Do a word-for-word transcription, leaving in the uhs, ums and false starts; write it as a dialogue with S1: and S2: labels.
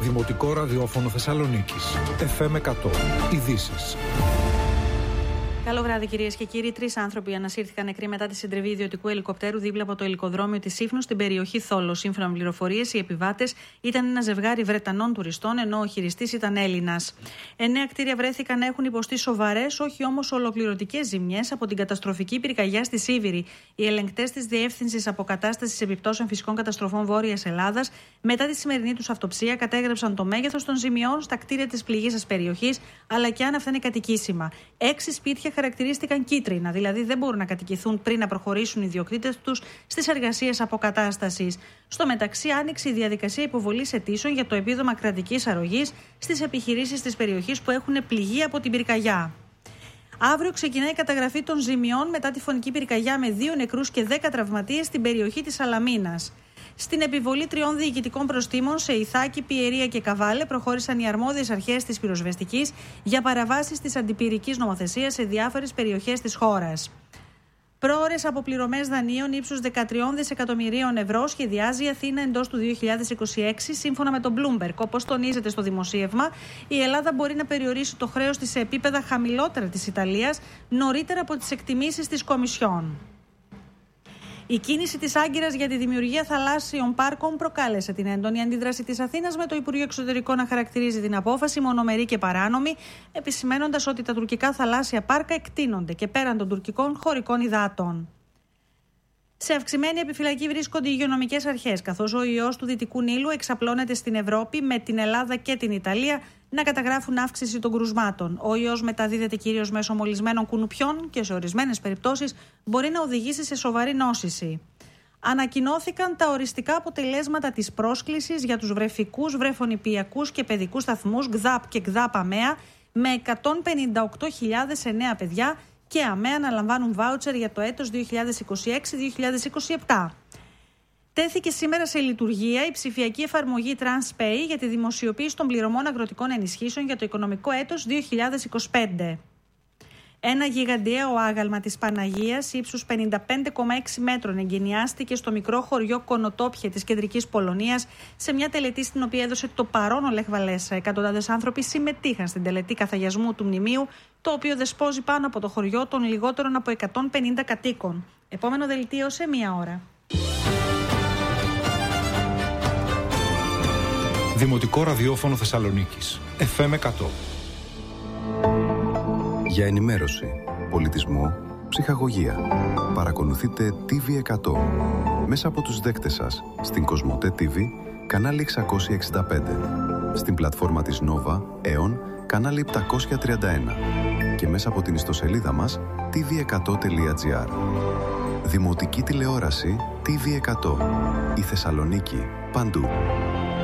S1: Δημοτικό ραδιόφωνο Θεσσαλονίκης. εφ εμ εκατό. Ειδήσεις.
S2: Καλό βράδυ, κυρίες και κύριοι. Τρεις άνθρωποι ανασύρθηκαν νεκροί μετά τη συντριβή ιδιωτικού ελικοπτέρου δίπλα από το ελικοδρόμιο της Σύφνου στην περιοχή Θόλος. Σύμφωνα με πληροφορίες, οι επιβάτες ήταν ένα ζευγάρι Βρετανών τουριστών, ενώ ο χειριστής ήταν Έλληνας. Εννέα κτίρια βρέθηκαν να έχουν υποστεί σοβαρές, όχι όμως ολοκληρωτικές ζημιές από την καταστροφική πυρκαγιά στη Σίβηρη. Οι ελεγκτές της Διεύθυνσης Αποκατάστασης Επιπτώσεων Φυσικών Καταστροφών Βόρειας Ελλάδας, μετά τη σημερινή τους αυτοψία, κατέγραψαν το μέγεθος των ζημιών στα κτίρια της πληγήσας περιοχής, αλλά και αν αυτά είναι κατοικήσιμα. Έξι σπίτια χαρακτηρίστηκαν κίτρινα, δηλαδή δεν μπορούν να κατοικηθούν πριν να προχωρήσουν οι ιδιοκτήτες τους στις εργασίες αποκατάστασης. Στο μεταξύ, άνοιξε η διαδικασία υποβολής αιτήσεων για το επίδομα κρατικής αρρωγής στις επιχειρήσεις της περιοχής που έχουν πληγεί από την πυρκαγιά. Αύριο ξεκινάει η καταγραφή των ζημιών μετά τη φωνική πυρκαγιά με δύο νεκρούς και δέκα τραυματίες στην περιοχή της Σαλαμίνας. Στην επιβολή τριών διοικητικών προστίμων σε Ιθάκη, Πιερία και Καβάλε προχώρησαν οι αρμόδιες αρχές της πυροσβεστικής για παραβάσεις της αντιπυρικής νομοθεσίας σε διάφορες περιοχές της χώρας. Πρόορες αποπληρωμές δανείων ύψους δεκατρία δισεκατομμυρίων ευρώ σχεδιάζει η Αθήνα εντός του δύο χιλιάδες είκοσι έξι, σύμφωνα με τον Bloomberg. Όπως τονίζεται στο δημοσίευμα, η Ελλάδα μπορεί να περιορίσει το χρέος της σε επίπεδα χαμηλότερα της Ιταλίας νωρίτερα από τις εκτιμήσεις της Κομισιόν. Η κίνηση της Άγκυρας για τη δημιουργία θαλάσσιων πάρκων προκάλεσε την έντονη αντίδραση της Αθήνας, με το Υπουργείο Εξωτερικών να χαρακτηρίζει την απόφαση μονομερή και παράνομη, επισημαίνοντας ότι τα τουρκικά θαλάσσια πάρκα εκτείνονται και πέραν των τουρκικών χωρικών υδάτων. Σε αυξημένη επιφυλακή βρίσκονται οι υγειονομικές αρχές, καθώς ο ιός του Δυτικού Νείλου εξαπλώνεται στην Ευρώπη, με την Ελλάδα και την Ιταλία να καταγράφουν αύξηση των κρουσμάτων. Ο ιός μεταδίδεται κυρίως μέσω μολυσμένων κουνουπιών και σε ορισμένες περιπτώσεις μπορεί να οδηγήσει σε σοβαρή νόσηση. Ανακοινώθηκαν τα οριστικά αποτελέσματα της πρόσκλησης για τους βρεφικούς, βρεφονηπιακούς και παιδικούς σταθμούς ΓΔΑΠ και ΓΔΑΠ ΑΜΕΑ, με εκατόν πενήντα οκτώ χιλιάδες εννέα παιδιά και ΑΜΕΑ να λαμβάνουν βάουτσερ για το έτος δύο χιλιάδες είκοσι έξι δύο χιλιάδες είκοσι επτά. Τέθηκε σήμερα σε λειτουργία η ψηφιακή εφαρμογή TransPay για τη δημοσιοποίηση των πληρωμών αγροτικών ενισχύσεων για το οικονομικό έτος δύο χιλιάδες είκοσι πέντε. Ένα γιγαντιαίο άγαλμα της Παναγίας ύψους πενήντα πέντε κόμμα έξι μέτρων εγκαινιάστηκε στο μικρό χωριό Κονοτόπιε της κεντρικής Πολωνίας, σε μια τελετή στην οποία έδωσε το παρόν ο Λεχ Βαλέσα. Εκατοντάδες άνθρωποι συμμετείχαν στην τελετή καθαγιασμού του μνημείου, το οποίο δεσπόζει πάνω από το χωριό των λιγότερων από εκατόν πενήντα κατοίκων. Επόμενο δελτίο σε μία ώρα.
S1: Δημοτικό ραδιόφωνο Θεσσαλονίκης. εφ εμ εκατό.
S3: Για ενημέρωση, πολιτισμό, ψυχαγωγία. Παρακολουθείτε τι βι εκατό μέσα από τους δέκτες σας στην Κοσμοτέ τι βι, κανάλι εξακόσια εξήντα πέντε, στην πλατφόρμα της Nova, Aeon, κανάλι επτακόσια τριάντα ένα και μέσα από την ιστοσελίδα μας τι βι εκατό τελεία τζι άρ. Δημοτική τηλεόραση τι βι εκατό. Η Θεσσαλονίκη παντού.